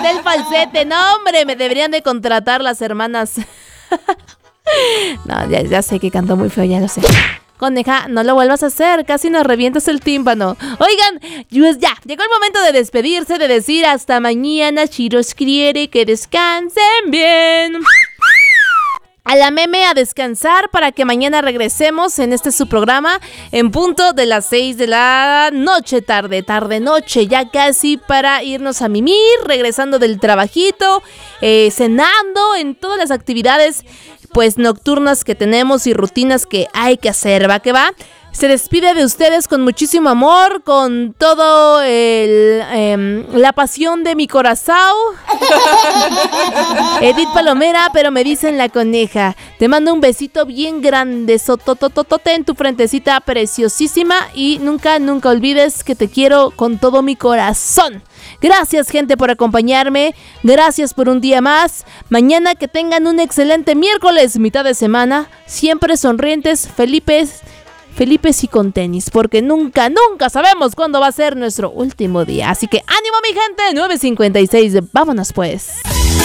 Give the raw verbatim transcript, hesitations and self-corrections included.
aventé el falsete. No, hombre, me deberían de contratar las hermanas. No, ya, ya sé que cantó muy feo, ya lo sé. Coneja, no lo vuelvas a hacer, casi nos revientas el tímpano. Oigan, pues ya, llegó el momento de despedirse, de decir hasta mañana, si Dios quiere, que descansen bien. A la meme a descansar para que mañana regresemos en este su programa en punto de las seis de la noche, tarde, tarde, noche, ya casi para irnos a mimir, regresando del trabajito, eh, cenando, en todas las actividades pues nocturnas que tenemos y rutinas que hay que hacer, ¿va que va? Se despide de ustedes con muchísimo amor, con todo el eh, la pasión de mi corazón. Edith Palomera, pero me dicen la coneja. Te mando un besito bien grande, sototototote en tu frentecita preciosísima y nunca, nunca olvides que te quiero con todo mi corazón. Gracias, gente, por acompañarme. Gracias por un día más. Mañana que tengan un excelente miércoles, mitad de semana. Siempre sonrientes, felices. Felipes y con tenis, porque nunca, nunca sabemos cuándo va a ser nuestro último día. Así que ánimo, mi gente, nueve cincuenta y seis, vámonos pues.